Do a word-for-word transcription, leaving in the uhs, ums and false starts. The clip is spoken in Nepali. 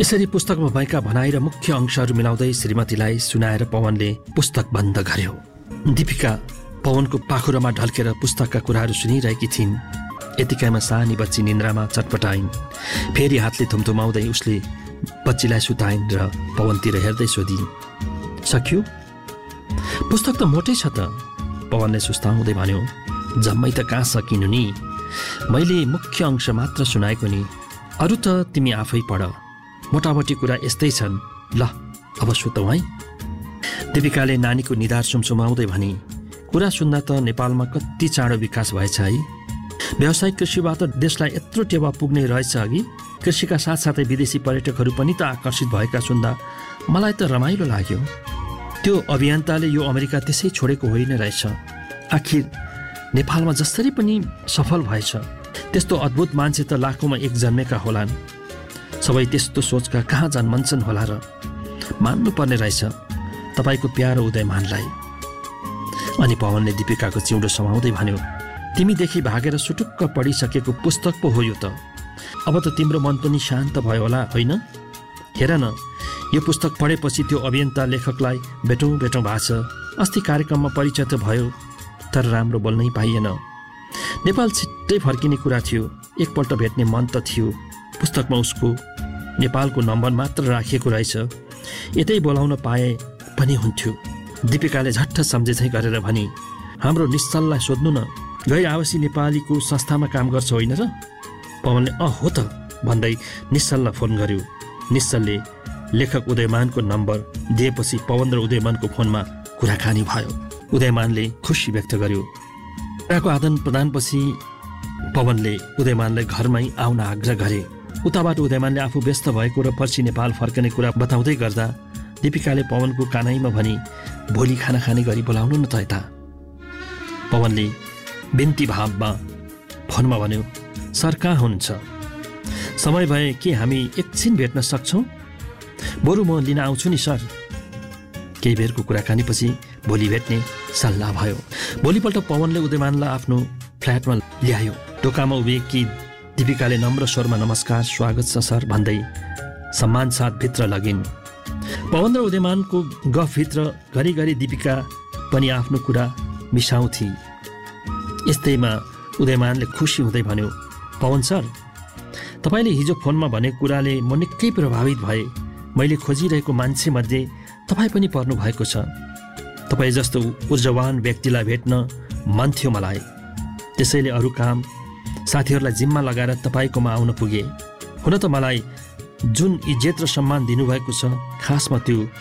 यसरी पुस्तकमा भएका भनाइ र मुख्य अंशहरू मिलाउँदै श्रीमतीलाई सुनाएर पवनले पुस्तक बन्द गर्यो। दीपिका पवनको पाखुरामा ढल्केर पुस्तकका कुराहरू सुनिरहेकी थिइन्। यतिकैमा सानी बच्ची निन्द्रामा चटपटाइन्। फेरि हातले थुमथुमाउँदै उसले बच्चीलाई सुताइन् र पवनतिर हेर्दै सोधिन्, सक्यो? पुस्तक त मोटै छ त, पवनले सुस्ताउँदै भन्यो। जम्मै त कहाँ सकिनु नि, मैले मुख्य अंश मात्र सुनाएको नि, अरू त तिमी आफै पढ, मोटामोटी कुरा यस्तै छन्। ल अब सुतौ है। दीपिकाले नानीको निधार सुमसुमाउँदै भनी, कुरा सुन्दा त नेपालमा कति चाँडो विकास भएछ है। व्यावसायिक कृषिबाट देशलाई यत्रो टेवा पुग्ने रहेछ अघि। कृषिका साथसाथै विदेशी पर्यटकहरू पनि त आकर्षित भएका सुन्दा मलाई त रमाइलो लाग्यो। त्यो अभियन्ताले यो अमेरिका त्यसै छोडेको होइन रहेछ। आखिर नेपालमा जसरी पनि सफल भएछ, त्यस्तो अद्भुत मान्छे त लाखौँमा एक जन्मेका होलान्। सबै त्यस्तो सोचका कहाँ जन्मन्छन् होला र। मान्नुपर्ने रहेछ तपाईँको प्यारो उदयमानलाई। अनि पवनले दीपिकाको चिउँडो समाउँदै भन्यो, तिमीदेखि भागेर सुटुक्क पढिसकेको पुस्तक पो हो यो त। अब त तिम्रो मन पनि शान्त भयो होला होइन? हेर न, यो पुस्तक पढेपछि त्यो अभियन्ता लेखकलाई भेटौँ भेटौँ भएको छ। अस्ति कार्यक्रममा परिचय त भयो, तर राम्रो बोल्नै पाइएन। नेपाल छिट्टै फर्किने कुरा थियो, एकपल्ट भेट्ने मन त थियो। पुस्तकमा उसको नेपालको नम्बर मात्र राखिएको रहेछ, यतै बोलाउन पाए पनि हुन्थ्यो। दीपिकाले झट्ट सम्झे चाहिँ गरेर भनी, हाम्रो निश्चललाई सोध्नु न, गैर आवासी नेपालीको संस्थामा काम गर्छ होइन र? पवनले अँ हो त भन्दै निश्चललाई फोन गर्यो। निश्चलले लेखक उदयमानको नम्बर दिएपछि पवन र उदयमानको फोनमा कुराकानी भयो। उदयमानले खुसी व्यक्त गर्यो। कुराको आदान प्रदानपछि पवनले उदयमानलाई घरमै आउन आग्रह गरे। उताबाट उदयमानले आफू व्यस्त भएको र पर्सि नेपाल फर्कने कुरा बताउँदै गर्दा दीपिकाले पवनको कानाइमा भनी, भोलि खाना खाने गरी बोलाउनु न त यता। पवनले बिन्ती भावमा फोनमा भन्यो, सर कहाँ हुनुहुन्छ? समय भए के हामी एकछिन भेट्न सक्छौँ? बरु म लिन आउँछु नि सर। केही बेरको कुराकानीपछि भोलि भेट्ने सल्लाह भयो। भोलिपल्ट पवनले उदयमानलाई आफ्नो फ्ल्याटमा ल्यायो। ढोकामा उभिएकी दीपिकाले नम्र स्वरमा नमस्कार, स्वागत छ सर भन्दै सम्मान साथ भित्र लगिन्। पवन र उदयमानको गफभित्र घरिघरि दीपिका पनि आफ्नो कुरा मिसाउँथे। यस्तैमा उदयमानले खुसी हुँदै भन्यो, पवन सर, तपाईँले हिजो फोनमा भनेको कुराले म निकै प्रभावित भए। मैले खोजिरहेको मान्छेमध्ये तपाईँ पनि पर्नु भएको छ। तपाईँ जस्तो ऊर्जावान व्यक्तिलाई भेट्न मन थियो मलाई। त्यसैले अरू काम साथीहरूलाई जिम्मा लगाएर तपाईँकोमा आउन पुगे। हुन त मलाई जुन इज्जत र सम्मान दिनुभएको छ, खासमा त्यो